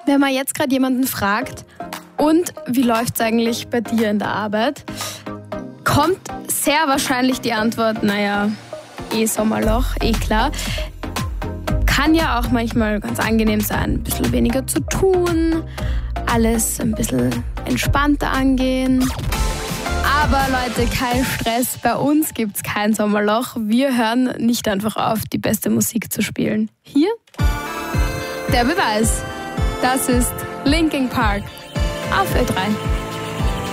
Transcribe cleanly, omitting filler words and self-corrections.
Wenn man jetzt gerade jemanden fragt, und wie läuft es eigentlich bei dir in der Arbeit, kommt sehr wahrscheinlich die Antwort, naja, Sommerloch, klar. Kann ja auch manchmal ganz angenehm sein, ein bisschen weniger zu tun, alles ein bisschen entspannter angehen. Aber Leute, kein Stress, bei uns gibt's kein Sommerloch. Wir hören nicht einfach auf, die beste Musik zu spielen. Hier der Beweis. Das ist Linkin Park auf Ö3.